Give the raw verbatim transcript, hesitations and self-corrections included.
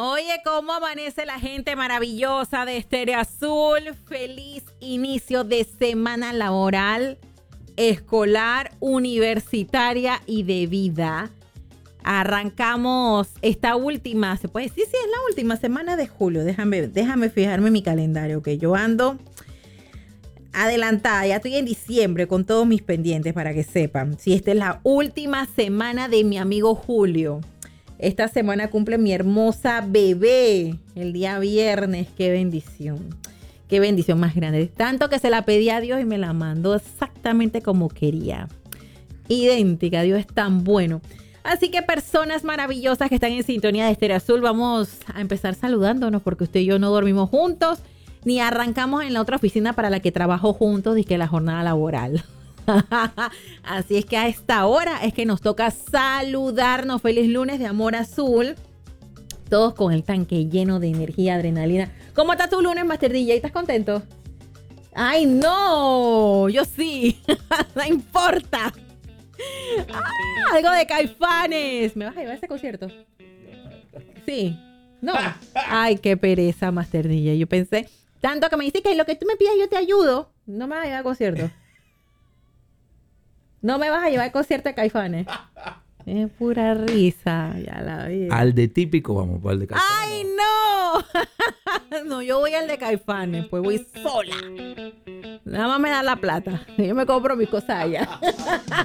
Oye, ¿cómo amanece la gente maravillosa de Estéreo Azul? Feliz inicio de semana laboral, escolar, universitaria y de vida. Arrancamos esta última, ¿se puede decir? Sí, es la última semana de julio. Déjame, déjame fijarme en mi calendario, que yo ando adelantada. Ya estoy en diciembre con todos mis pendientes para que sepan. Sí, esta es la última semana de mi amigo Julio. Esta semana cumple mi hermosa bebé el día viernes. Qué bendición. Qué bendición más grande. Tanto que se la pedí a Dios y me la mandó exactamente como quería. Idéntica. Dios es tan bueno. Así que personas maravillosas que están en sintonía de Estéreo Azul, vamos a empezar saludándonos porque usted y yo no dormimos juntos ni arrancamos en la otra oficina para la que trabajo juntos y que la jornada laboral. Así es que a esta hora es que nos toca saludarnos. Feliz lunes de amor azul. Todos con el tanque lleno de energía, adrenalina. ¿Cómo está tu lunes, Master D J? ¿Estás contento? ¡Ay, no! Yo sí. No importa. Ah, algo de Caifanes. ¿Me vas a llevar a ese concierto? Sí. No. Ay, qué pereza, Master D J. Yo pensé, tanto que me dice que lo que tú me pidas yo te ayudo. No me vas a llevar al concierto. No me vas a llevar al concierto de Caifanes. Es pura risa. Ya la vi. Al de típico vamos, para el de Caifanes. ¡Ay, no! No, yo voy al de Caifanes. Pues voy sola. Nada más me da la plata. Yo me compro mis cosas allá.